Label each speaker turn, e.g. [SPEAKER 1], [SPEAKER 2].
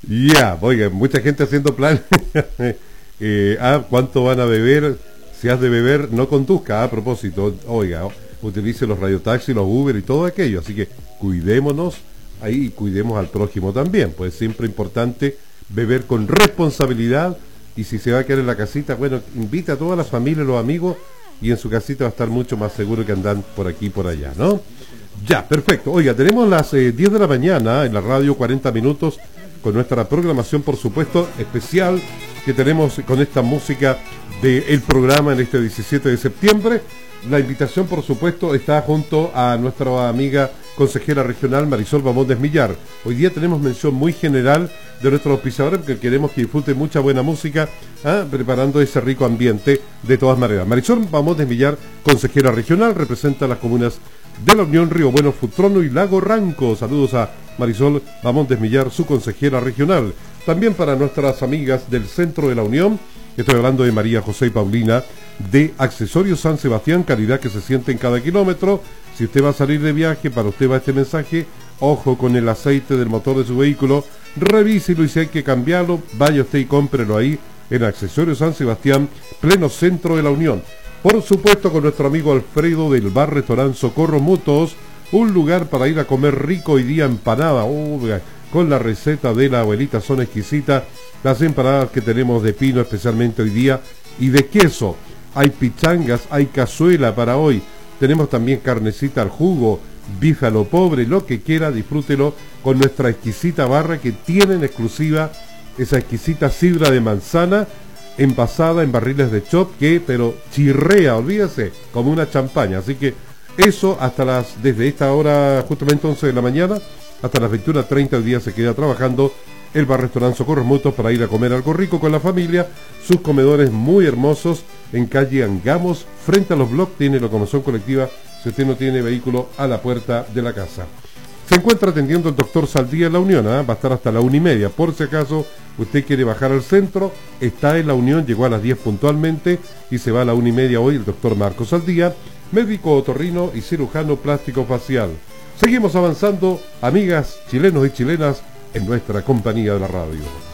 [SPEAKER 1] Ya, oiga, mucha gente haciendo plan. ¿Cuánto van a beber? Si has de beber, no conduzca. A propósito, oiga, utilice los radiotaxis, los Uber y todo aquello. Así que cuidémonos ahí y cuidemos al prójimo también. Pues siempre importante beber con responsabilidad. Y si se va a quedar en la casita, bueno, invita a toda la familia, los amigos, y en su casita va a estar mucho más seguro que andan por aquí y por allá, ¿no? Ya, perfecto. Oiga, tenemos las 10 de la mañana en la radio, 40 minutos, con nuestra programación, por supuesto, especial, que tenemos con esta música del programa en este 17 de septiembre. La invitación, por supuesto, está junto a nuestra amiga consejera regional Marisol Bamondes Millar. Hoy día tenemos mención muy general de nuestros auspiciadores porque queremos que disfruten mucha buena música, preparando ese rico ambiente de todas maneras. Marisol Bamondes Millar, consejera regional, representa las comunas de la Unión, Río Bueno, Futrono y Lago Ranco. Saludos a Marisol Bamondes Millar, su consejera regional. También para nuestras amigas del centro de la Unión, estoy hablando de María José y Paulina, de Accesorios San Sebastián, calidad que se siente en cada kilómetro. Si usted va a salir de viaje, para usted va este mensaje: ojo con el aceite del motor de su vehículo, revíselo y si hay que cambiarlo, vaya usted y cómprelo ahí en Accesorios San Sebastián, pleno centro de la Unión. Por supuesto, con nuestro amigo Alfredo del bar restaurante Socorro Mutos, un lugar para ir a comer rico. Hoy día empanada, con la receta de la abuelita, son exquisitas las empanadas que tenemos de pino, especialmente hoy día, y de queso. Hay pichangas, hay cazuela para hoy, tenemos también carnecita al jugo, bife a lo pobre, lo que quiera, disfrútelo con nuestra exquisita barra que tienen exclusiva, esa exquisita sidra de manzana, envasada en barriles de chop, pero chirrea, olvídese, como una champaña. Así que eso desde esta hora, justamente 11 de la mañana, hasta las 21:30 el día se queda trabajando el bar restaurante Socorros Mutos para ir a comer algo rico con la familia. Sus comedores muy hermosos en calle Angamos, frente a los blogs, tiene locomoción colectiva si usted no tiene vehículo a la puerta de la casa. Se encuentra atendiendo el doctor Saldía en la Unión, va a estar hasta la 1:30. Por si acaso usted quiere bajar al centro, está en la Unión, llegó a las 10 puntualmente y se va a la 1:30 hoy el doctor Marcos Saldía, médico otorrino y cirujano plástico facial. Seguimos avanzando, amigas, chilenos y chilenas, en nuestra compañía de la radio.